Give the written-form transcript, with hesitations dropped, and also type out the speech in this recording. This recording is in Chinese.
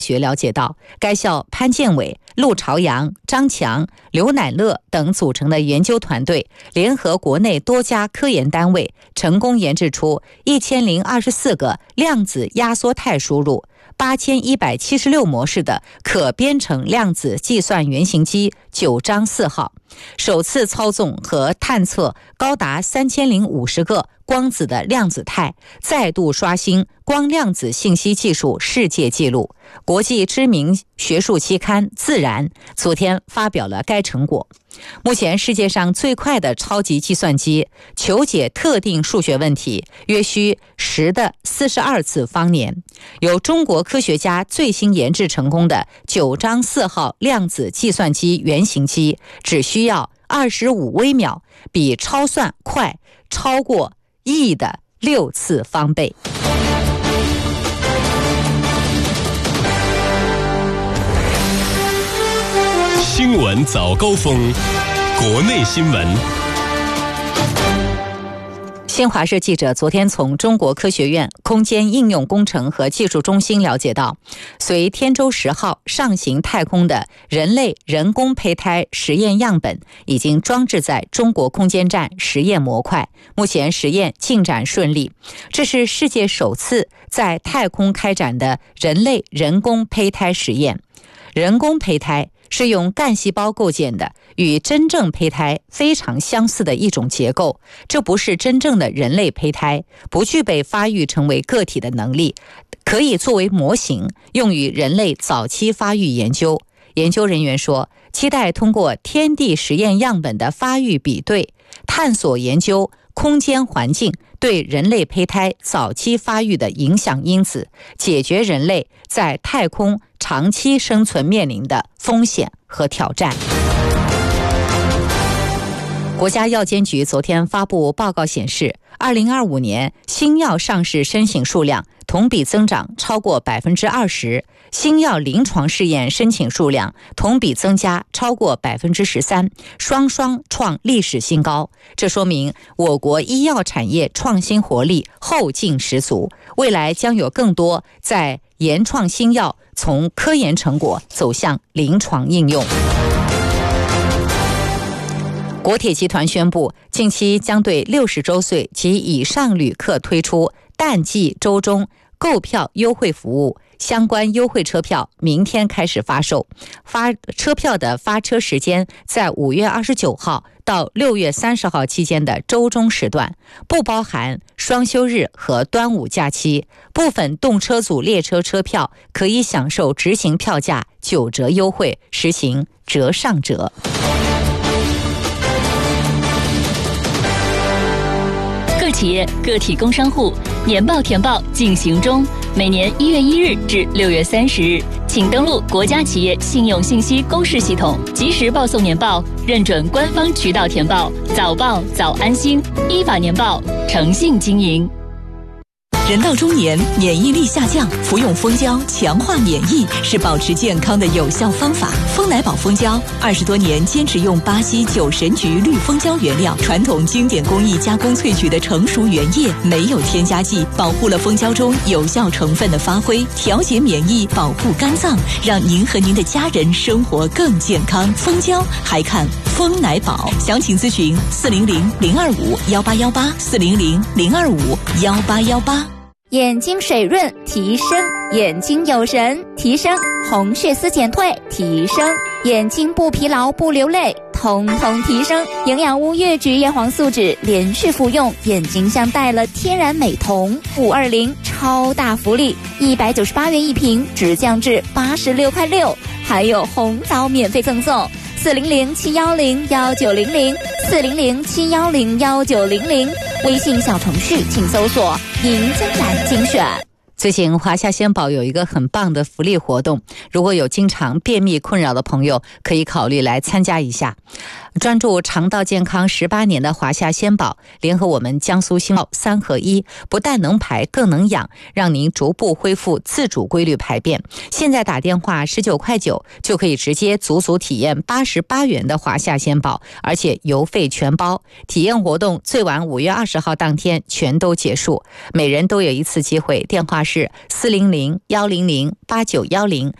学了解到，该校潘建伟、陆朝阳、张强、刘乃乐等组成的研究团队，联合国内多家科研单位，成功研制出1024个量子压缩态输入、8176模式的可编程量子计算原型机9章4号，首次操纵和探测高达3050个光子的量子态，再度刷新光量子信息技术世界纪录。国际知名学术期刊《自然》昨天发表了该成果。目前世界上最快的超级计算机求解特定数学问题约需10的42次方年。由中国科学家最新研制成功的9章4号量子计算机原型机，只需要25微秒，比超算快超过E的6次方倍。 新闻早高峰，国内新闻。 新华社记者昨天从中国科学院空间应用工程和技术中心了解到，随天舟10号上行太空的人类人工胚胎实验样本已经装置在中国空间站实验模块，目前实验进展顺利。这是世界首次在太空开展的人类人工胚胎实验。人工胚胎是用干细胞构建的，与真正胚胎非常相似的一种结构。这不是真正的人类胚胎，不具备发育成为个体的能力，可以作为模型，用于人类早期发育研究。研究人员说，期待通过天地实验样本的发育比对，探索研究空间环境对人类胚胎早期发育的影响因子，解决人类在太空长期生存面临的风险和挑战。国家药监局昨天发布报告显示，2025年新药上市申请数量同比增长超过 20%， 新药临床试验申请数量同比增加超过 13%， 双双创历史新高。这说明我国医药产业创新活力后劲十足，未来将有更多在研创新药从科研成果走向临床应用。国铁集团宣布，近期将对60周岁及以上旅客推出淡季周中购票优惠服务，相关优惠车票明天开始发售。车票的发车时间在5月29号到6月30号期间的周中时段，不包含双休日和端午假期。部分动车组列车车票可以享受执行票价9折优惠，实行折上折。 各企业、个体工商户年报填报进行中，每年1月1日至6月30日，请登录国家企业信用信息公示系统，及时报送年报，认准官方渠道填报，早报早安心，依法年报，诚信经营。 人到中年，免疫力下降，服用蜂胶强化免疫是保持健康的有效方法。蜂奶宝蜂胶20多年坚持用巴西9神菊绿蜂胶原料，传统经典工艺加工萃取的成熟原液，没有添加剂，保护了蜂胶中有效成分的发挥，调节免疫，保护肝脏，让您和您的家人生活更健康。蜂胶还看蜂奶宝，详情咨询400-025-1818 400-025-1818。 眼睛水润提升，眼睛有神提升，红血丝减退提升，眼睛不疲劳不流泪通通提升。营养屋越橘叶黄素酯连续服用，眼睛像戴了天然美瞳。520超大福利，198元一瓶，直降至86块6，还有红枣免费赠送。400-710-1900 400-710-1900，微信小程序请搜索银江蓝精选。 最近华夏鲜宝有一个很棒的福利活动，如果有经常便秘困扰的朋友，可以考虑来参加一下。专注肠道健康18年的华夏鲜宝，联合我们江苏新奥3合1，不但能排更能养，让您逐步恢复自主规律排便。现在打电话19块9就可以直接足体验88元的华夏鲜宝，而且邮费全包。体验活动最晚5月20号当天全都结束，每人都有一次机会。电话是400-100-8910。